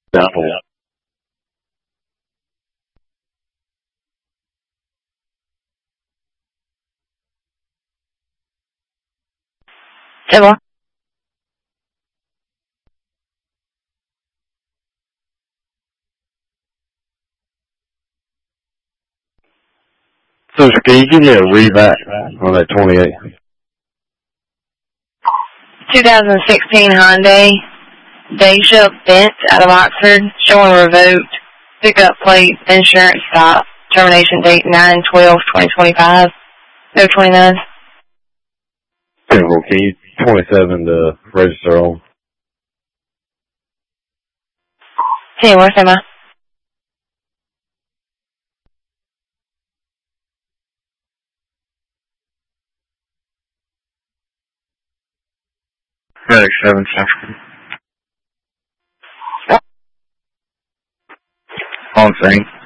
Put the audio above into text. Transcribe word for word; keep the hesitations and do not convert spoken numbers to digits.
No. Say what? So can you give me a read back on that twenty-eight? twenty sixteen Hyundai Deja Bent out of Oxford, showing revoked. Pickup plate, insurance stop. Termination date nine twelve twenty twenty-five. No twenty-nine. Okay, well, can you twenty-seven to register on? Hey, where's am I? thirty-seven Central. On scene.